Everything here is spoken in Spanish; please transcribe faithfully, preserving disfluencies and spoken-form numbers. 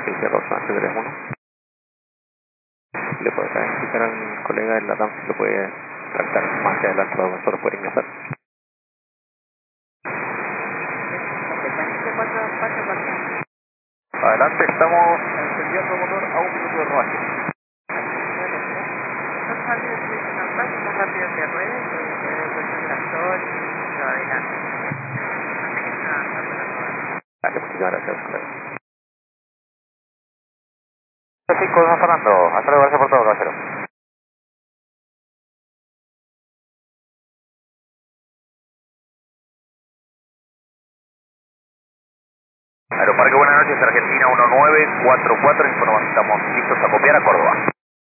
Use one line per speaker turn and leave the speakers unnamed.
Izquierda ocho tres uno. Le puede también indicar al colega en la D A M si lo puede tractar más hacia adelante para nosotros poder ingresar. Adelante, estamos encendiendo motor a un minuto de rodaje.
Más rápido que ruede, que debe cuestión tractor y lo adelante. Así que está dando
Dale, muchísimas gracias, colega.
cinco, don Fernando. Hasta luego, gracias por todo, caballero. Aeroparque, buenas noches, Argentina uno nueve cuatro cuatro, información, estamos listos a copiar a Córdoba.